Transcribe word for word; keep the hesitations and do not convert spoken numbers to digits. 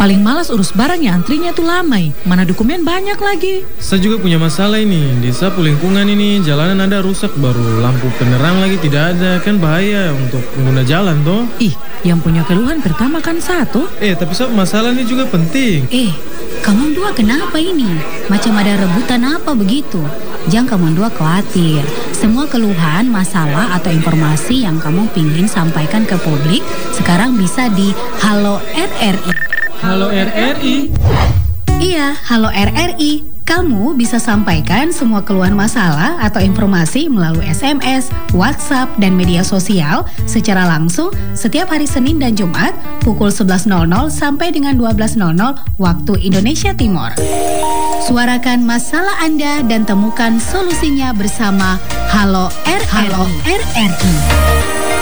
Paling malas urus barangnya, antrinya tuh lama. Mana dokumen banyak lagi. Saya juga punya masalah ini. Desa lingkungan ini, jalanan ada rusak, baru lampu penerang lagi tidak ada. Kan bahaya untuk pengguna jalan toh. Ih, yang punya keluhan pertama kan satu. Eh, tapi sob, masalah ini juga penting. Eh, kamu dua kenapa ini? Macam ada rebutan apa begitu? Jangan kamu dua khawatir. Semua keluhan, masalah atau informasi yang kamu pingin sampaikan ke publik sekarang bisa di Halo R R I. Halo R R I. Iya, Halo R R I. Kamu bisa sampaikan semua keluhan masalah atau informasi melalui S M S, WhatsApp, dan media sosial secara langsung setiap hari Senin dan Jumat pukul sebelas nol nol sampai dengan dua belas nol nol waktu Indonesia Timur. Suarakan masalah Anda dan temukan solusinya bersama Halo R R I. Halo R R I.